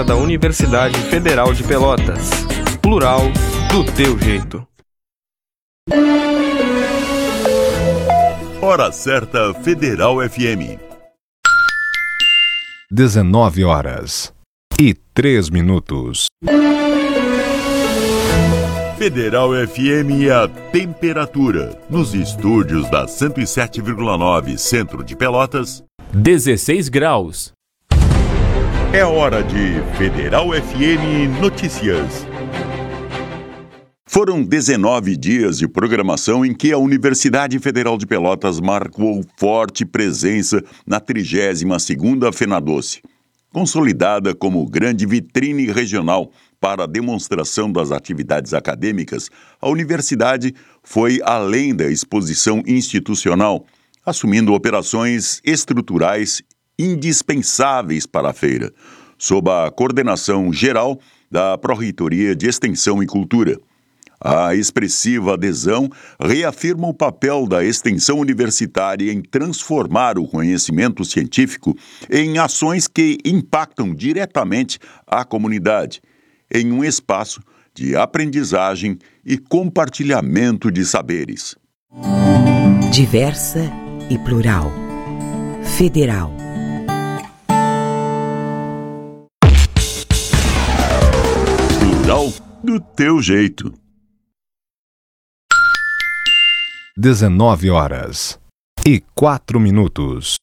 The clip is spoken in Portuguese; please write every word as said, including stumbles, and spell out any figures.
da Universidade Federal de Pelotas. Plural do teu jeito. Hora certa Federal F M. dezenove horas e três minutos. Federal F M e a temperatura. Nos estúdios da cento e sete vírgula nove, centro de Pelotas, dezesseis graus. É hora de Federal F M Notícias. Foram dezenove dias de programação em que a Universidade Federal de Pelotas marcou forte presença na trigésima segunda FenaDoce. Consolidada como grande vitrine regional para a demonstração das atividades acadêmicas, a universidade foi além da exposição institucional, assumindo operações estruturais indispensáveis para a feira, sob a coordenação geral da Pró-Reitoria de Extensão e Cultura. A expressiva adesão reafirma o papel da extensão universitária em transformar o conhecimento científico em ações que impactam diretamente a comunidade, em um espaço de aprendizagem e compartilhamento de saberes. Diversa e plural. Federal. Plural do teu jeito. dezenove horas e quatro minutos.